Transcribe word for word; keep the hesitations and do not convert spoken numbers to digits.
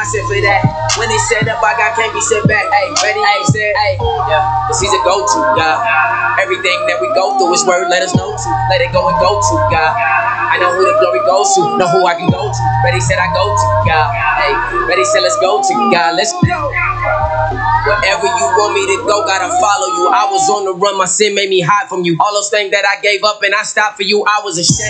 mindset for that. When it's set up, I got can't be set back. Hey, ready? Hey, set. Hey, yeah. Cause he's a go-to, God. Everything that we go through is word, let us know to. Let it go and go to, God. I know who the glory goes to, know who I can go to. Ready said I go to, God. Hey, ready said let's go to, God. Let's go. Wherever you want me to go, gotta follow you. I was on the run, my sin made me hide from you. All those things that I gave up and I stopped for you, I was ashamed.